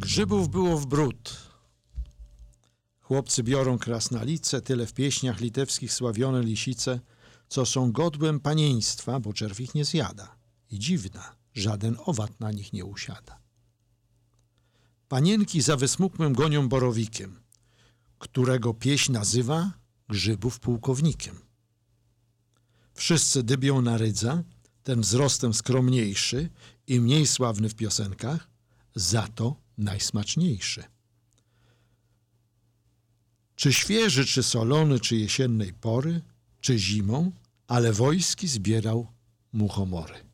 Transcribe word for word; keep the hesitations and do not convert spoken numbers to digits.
Grzybów było w bród. Chłopcy biorą krasnalice, tyle w pieśniach litewskich sławione lisice, co są godłem panieństwa, bo czerw ich nie zjada. I dziwna, żaden owad na nich nie usiada. Panienki za wysmukłym gonią borowikiem, którego pieśń nazywa Grzybów pułkownikiem. Wszyscy dybią na rydza, ten wzrostem skromniejszy i mniej sławny w piosenkach, za to najsmaczniejszy. Czy świeży, czy solony, czy jesiennej pory, czy zimą, ale wojski zbierał muchomory.